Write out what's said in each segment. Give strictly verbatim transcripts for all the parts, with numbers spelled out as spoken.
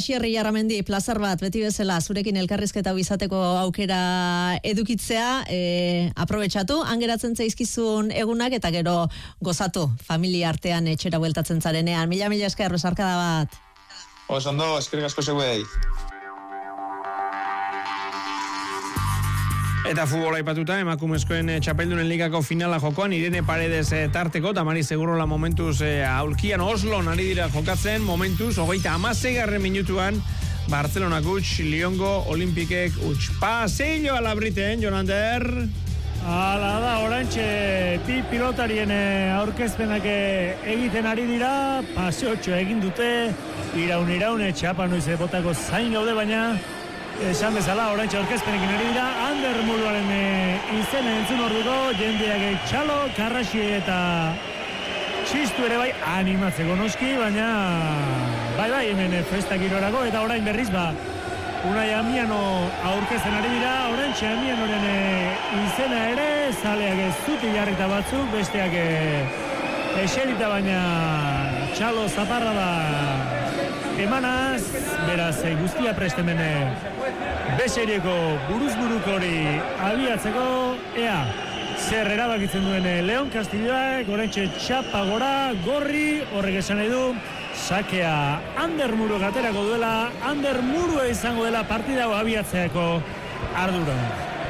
Asierri Jarramendi, plazar bat, beti bezala, zurekin elkarrizketa izateko aukera edukitzea, e, aprobetxatu, angeratzen zaizkizun egunak, eta gero gozatu, familia artean etxera bueltatzen zarenean. Mila, mila esker, Rosarkada bat. Oso ondo, eskerrik asko zeuei. Eta futbola aipatuta, emakumezkoen txapeldunen ligako finala jokoan, Irene Paredes e, tarteko, Tamari Segurola momentuz e, aulkian Oslon ari dira jokatzen, momentuz, hogeita amaseigarren minutuan, Barcelona gutx, Liongo, Olimpikek utx. Paseillo alabriten, Jonander. Hala da, orantxe, pi pilotarien aurkezpenak egiten ari dira, paseotxo egin dute, iraun iraune, txapa noiz botako zain gaude, baina esan bezala, orantxe aurkezpenekin ari dira, Ander Muruaren izena entzun orduko, jendeak txalo, karraxi eta txistu ere bai, animatzeko noski, baina bai bai, hemen festa girorako, eta orain berriz ba, Unai Amiano aurkezten ari dira, orantxe Amianoren izena ere, zaleak ez zuti jarrita batzuk, besteak eserita, baina txalo zaparra da emanaz, beraz guztia prestemene besereko buruz-buruko hori abiatzeko, ea, zer erabakitzen duen Leon Castilloak, orantxe txapa gora, gorri, horrek esan nahi du, sakea Ander Muru gaterako duela, Ander Muru izango dela partida abiatzeako ardura.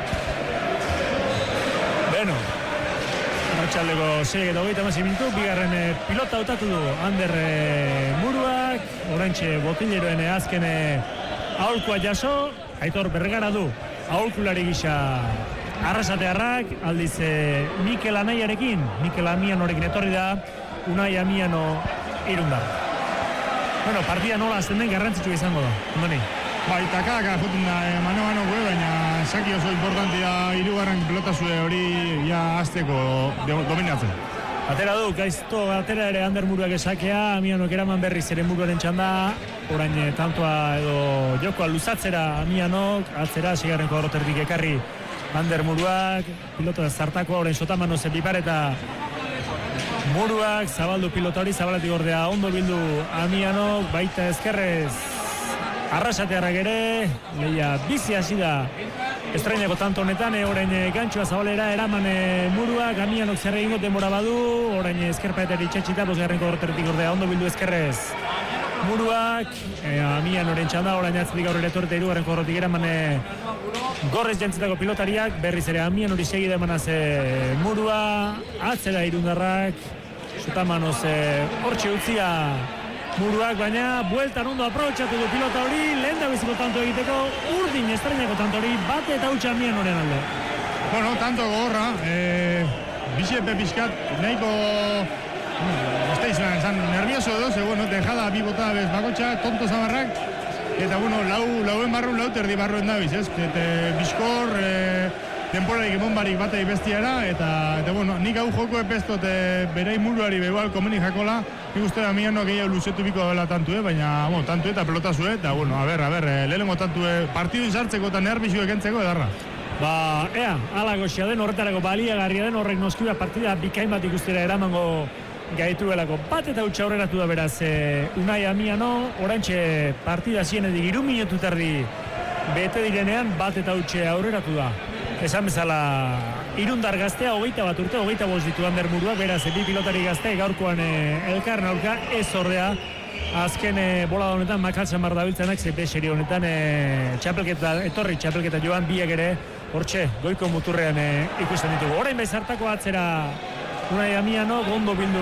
Beno, arratsaldeko seiak eta hogeita hamasei minutu, bigarren pilota hautatu du Ander Muruak, orantxe botileroen azken aholkua jaso, Aitor Bergara du aholkulari gisa arrasatearrak, aldiz Mikel Anaiarekin, Mikel Amianorekin etorri da, Unai Amiano irunda. Bueno, partida nola azten den garrantzitsua izango da, ondoni? Bai, takaka juten da, eh, mano-mano gue, baina saki oso importantia hirugarren pelotazue hori ja azteko dominatzen. Atera du, gaizto atera ere Ander Muruak esakea, Amianok eraman berriz ere Muruaren txanda, orain tantoa edo jokoa luzatzera Amianok, atzera, sigarrenko aurroterdik ekarri Ander Muruak, pilota zartakoa, orain sotamano zen bipareta Muruak, zabaldu pilota hori, zabalatik ordea ondo bildu Amianok, baita ezkerrez arrasatearrak ere, lehia bizi hasi da estrainako tanto honetan, e, orain gantxoa zabalera eraman e, Muruak, Amianok zer egingo denbora badu, orain ezkerpaetari itxatxita, bosgarrenko horretik ordea ondo bildu ezkerrez Muruak, e, Amianoren txanda, orain atzitik aurrera etorreta irugarrenko horretik eraman e, gorrez jantzetako pilotariak, berriz ere Amian hori segide emanaz e, Murua, atzera irundarrak, sotamanoz hortxe utzia Muruak, baina bueltan ondo aprobetxatu du pilota hori, lehen da biziko tanto egiteko, urdin estrainako tanto hori, bate eta hutsa Amian horren alde. Bueno, tanto gogorra, eh, bisepe pixkat, nahiko, ez da izan, esan nervioso edo, ze, bueno, dejada bi bota bez bakotxa, tonto zamarrak, eta, bueno, lau, lauen barruen, lau terdi barruen dabiz, ez? Eta bizkor, e, temporarik emon barik batei bestiara, eta, eta, bueno, nik hau joko epestot e, berei Muruari begual komenik jakola, nik uste da Amiano gehiago luzetu biko dela tantue, baina, bueno, tantue eta pelotazue, eta, bueno, a ber, a ber, e, lehenengo tantue partidun sartzeko eta nervizio ekentzeko edarra. Ba, ea, alago xea den, horretarako baliagarria den, horrek noskibia partida bikain bat ikustera eramango gaituelako. Bat eta hutsa aurreratu da beraz e, Unai Amiano, orantxe partida zienetik iru minutu terdi bete direnean, bat eta hutsa aurreratu da. Esan bezala, irundar gaztea, hogeita bat urte, hogeita bost ditu Ander Muruak, beraz, bi pilotari gaztea, gaurkoan e, elkarren aurka, ez ordea, azken e, bolada honetan, makaltzan bar dabiltzenak, ze beseri honetan, e, txapelketa, etorri txapelketa joan, biak ere, hortxe, goiko muturrean e, ikusten ditugu. Orain bezartako atzera Unai Amiano, gondo bildu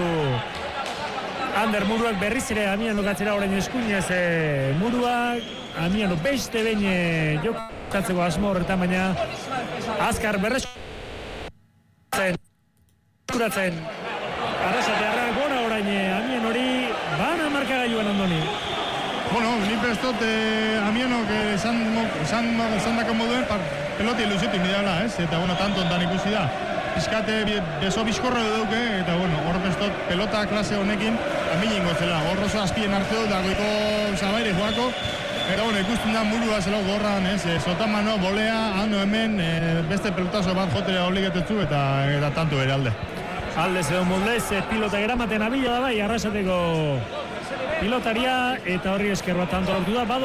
Ander Muruak, berriz ere Amiano gatzera orain eskuinez e, Muruak, Amiano beste behin e, jokatzeko asmo horretan, baina azkar berrez kuratzen arrasatearra gora orain Amiano hori bana markagailuan ondoni. Bueno, ni pestot eh, Amiano que esan esan esan dako moduen peloti luzetu midala, ez? Eta bueno, tanto ondan ikusi da. Piskate beso bizkorro duke, eta bueno, hor pestot pelota klase honekin amilingo zela. Hor oso azpien hartu da goiko zabaire joako. Eta bueno, ikusten da Murua zelo gorran, ez? E, sotamano, bolea, hando hemen, e, beste pelotazo bat jotera obligatetzu eta eta tanto bere alde. Alde zeo moldez, pilota gramaten abila da bai, arrasateko pilotaria, eta horri esker bat tanto lortu da.